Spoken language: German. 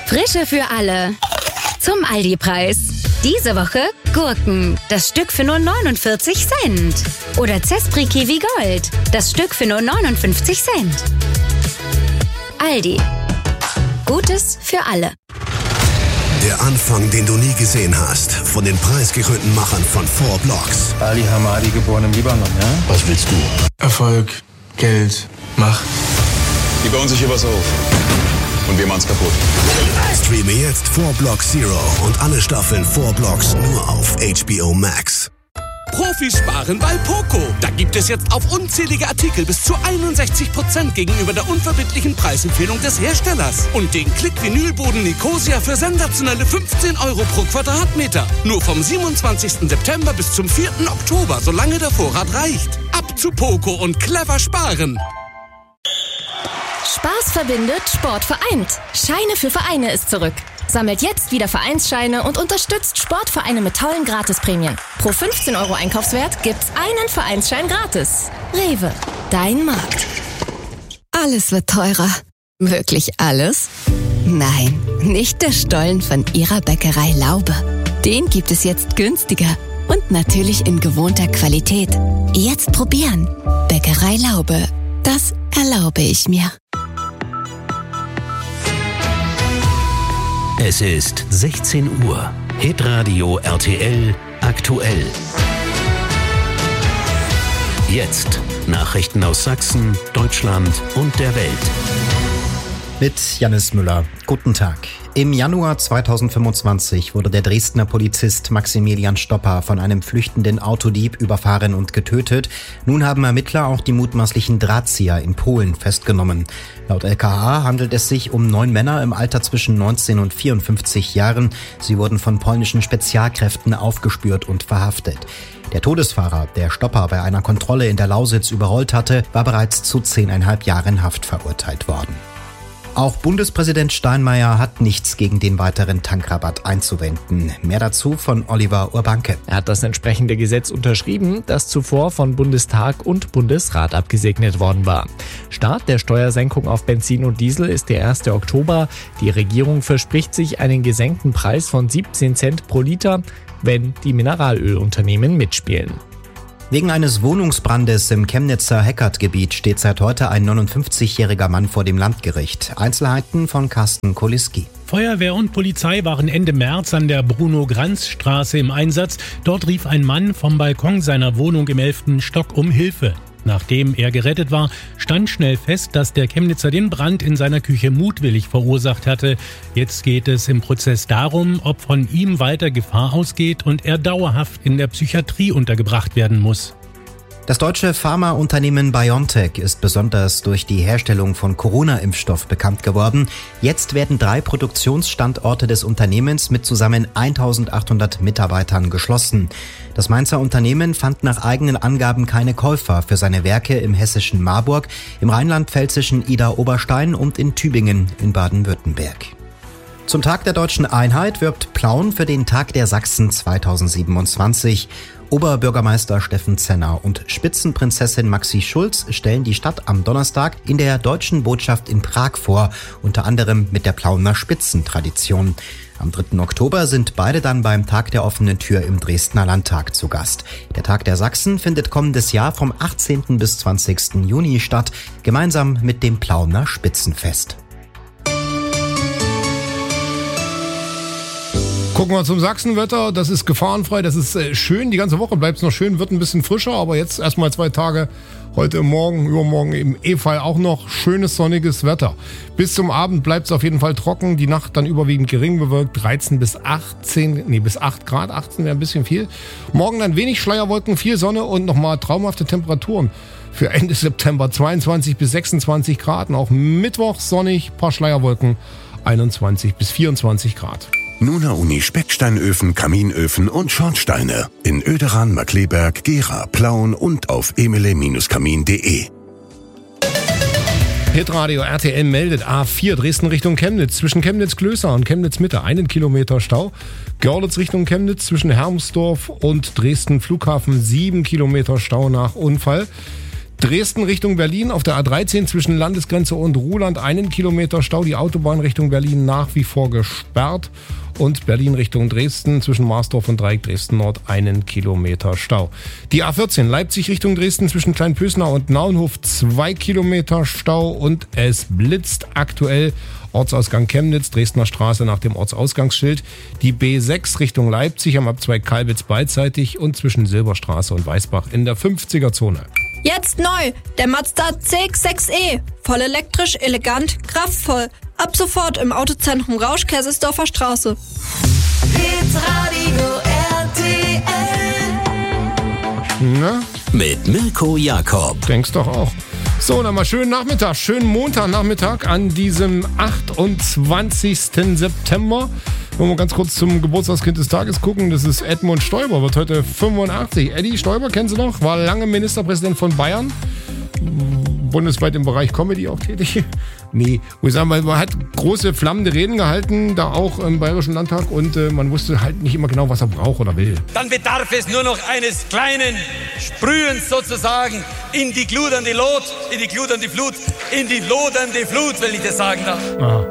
Frische für alle. Zum Aldi-Preis. Diese Woche Gurken. Das Stück für nur 49 Cent. Oder Zespri Kiwi Gold. Das Stück für nur 59 Cent. Aldi. Gutes für alle. Der Anfang, den du nie gesehen hast. Von den preisgekrönten Machern von 4 Blocks. Ali Hamadi, geboren im Libanon, ja? Was willst du? Erfolg, Geld, Macht. Die bauen sich hier was auf. Und wir machen's kaputt. Streame jetzt 4 Blocks Zero und alle Staffeln 4 Blocks nur auf HBO Max. Profis sparen bei Poco. Da gibt es jetzt auf unzählige Artikel bis zu 61% gegenüber der unverbindlichen Preisempfehlung des Herstellers. Und den Klick-Vinylboden Nicosia für sensationelle 15 € pro Quadratmeter. Nur vom 27. September bis zum 4. Oktober, solange der Vorrat reicht. Ab zu Poco und clever sparen. Spaß verbindet, Sport vereint. Scheine für Vereine ist zurück. Sammelt jetzt wieder Vereinsscheine und unterstützt Sportvereine mit tollen Gratisprämien. Pro 15 € Einkaufswert gibt's einen Vereinsschein gratis. Rewe, dein Markt. Alles wird teurer. Wirklich alles? Nein, nicht der Stollen von Ihrer Bäckerei Laube. Den gibt es jetzt günstiger und natürlich in gewohnter Qualität. Jetzt probieren. Bäckerei Laube. Das erlaube ich mir. Es ist 16 Uhr. Hitradio RTL aktuell. Jetzt Nachrichten aus Sachsen, Deutschland und der Welt. Mit Jannis Müller. Guten Tag. Im Januar 2025 wurde der Dresdner Polizist Maximilian Stopper von einem flüchtenden Autodieb überfahren und getötet. Nun haben Ermittler auch die mutmaßlichen Drahtzieher in Polen festgenommen. Laut LKA handelt es sich um 9 Männer im Alter zwischen 19 und 54 Jahren. Sie wurden von polnischen Spezialkräften aufgespürt und verhaftet. Der Todesfahrer, der Stopper bei einer Kontrolle in der Lausitz überrollt hatte, war bereits zu 10,5 Jahren Haft verurteilt worden. Auch Bundespräsident Steinmeier hat nichts gegen den weiteren Tankrabatt einzuwenden. Mehr dazu von Oliver Urbanke. Er hat das entsprechende Gesetz unterschrieben, das zuvor von Bundestag und Bundesrat abgesegnet worden war. Start der Steuersenkung auf Benzin und Diesel ist der 1. Oktober. Die Regierung verspricht sich einen gesenkten Preis von 17 Cent pro Liter, wenn die Mineralölunternehmen mitspielen. Wegen eines Wohnungsbrandes im Chemnitzer Heckert-Gebiet steht seit heute ein 59-jähriger Mann vor dem Landgericht. Einzelheiten von Carsten Koliski. Feuerwehr und Polizei waren Ende März an der Bruno-Granz-Straße im Einsatz. Dort rief ein Mann vom Balkon seiner Wohnung im 11. Stock um Hilfe. Nachdem er gerettet war, stand schnell fest, dass der Chemnitzer den Brand in seiner Küche mutwillig verursacht hatte. Jetzt geht es im Prozess darum, ob von ihm weiter Gefahr ausgeht und er dauerhaft in der Psychiatrie untergebracht werden muss. Das deutsche Pharmaunternehmen BioNTech ist besonders durch die Herstellung von Corona-Impfstoff bekannt geworden. Jetzt werden 3 Produktionsstandorte des Unternehmens mit zusammen 1.800 Mitarbeitern geschlossen. Das Mainzer Unternehmen fand nach eigenen Angaben keine Käufer für seine Werke im hessischen Marburg, im rheinland-pfälzischen Idar-Oberstein und in Tübingen in Baden-Württemberg. Zum Tag der Deutschen Einheit wirbt Plauen für den Tag der Sachsen 2027. Oberbürgermeister Steffen Zenner und Spitzenprinzessin Maxi Schulz stellen die Stadt am Donnerstag in der Deutschen Botschaft in Prag vor, unter anderem mit der Plauener Spitzentradition. Am 3. Oktober sind beide dann beim Tag der offenen Tür im Dresdner Landtag zu Gast. Der Tag der Sachsen findet kommendes Jahr vom 18. bis 20. Juni statt, gemeinsam mit dem Plauener Spitzenfest. Gucken wir zum Sachsenwetter, das ist gefahrenfrei, das ist schön, die ganze Woche bleibt es noch schön, wird ein bisschen frischer, aber jetzt erstmal 2 Tage, heute Morgen, übermorgen im E-Fall auch noch schönes sonniges Wetter. Bis zum Abend bleibt es auf jeden Fall trocken, die Nacht dann überwiegend gering bewölkt, 13 bis 8 Grad, 18 wäre ein bisschen viel. Morgen dann wenig Schleierwolken, viel Sonne und nochmal traumhafte Temperaturen. Für Ende September 22 bis 26 Grad und auch Mittwoch sonnig, paar Schleierwolken, 21 bis 24 Grad. Nuna Uni Specksteinöfen, Kaminöfen und Schornsteine. In Oederan, Markleberg, Gera, Plauen und auf emele-kamin.de. Hitradio RTL meldet A4 Dresden Richtung Chemnitz. Zwischen Chemnitz-Klößer und Chemnitz-Mitte 1 Kilometer Stau. Görlitz Richtung Chemnitz zwischen Hermsdorf und Dresden Flughafen 7 Kilometer Stau nach Unfall. Dresden Richtung Berlin auf der A13 zwischen Landesgrenze und Ruhland 1 Kilometer Stau. Die Autobahn Richtung Berlin nach wie vor gesperrt. Und Berlin Richtung Dresden zwischen Marsdorf und Dreieck Dresden Nord 1 Kilometer Stau. Die A14 Leipzig Richtung Dresden zwischen Kleinpösner und Naunhof 2 Kilometer Stau. Und es blitzt aktuell Ortsausgang Chemnitz, Dresdner Straße nach dem Ortsausgangsschild. Die B6 Richtung Leipzig am Abzweig Kalbitz beidseitig und zwischen Silberstraße und Weißbach in der 50er-Zone. Jetzt neu, der Mazda CX-6e. Voll elektrisch, elegant, kraftvoll. Ab sofort im Autozentrum Rausch, Kaisersdorfer Straße. Hitradio RTL. Na? Mit Mirko Jakob. Denkst doch auch. So, dann mal schönen Nachmittag, schönen Montagnachmittag an diesem 28. September. Wollen wir ganz kurz zum Geburtstagskind des Tages gucken. Das ist Edmund Stoiber, wird heute 85. Eddie Stoiber, kennen Sie noch? War lange Ministerpräsident von Bayern. Bundesweit im Bereich Comedy auch tätig. Nee, muss ich sagen, weil man hat große flammende Reden gehalten, da auch im Bayerischen Landtag und man wusste halt nicht immer genau, was er braucht oder will. Dann bedarf es nur noch eines kleinen Sprühens sozusagen in die gludernde Lot, in die gludernde Flut, in die lodernde Flut, wenn ich das sagen darf. Aha.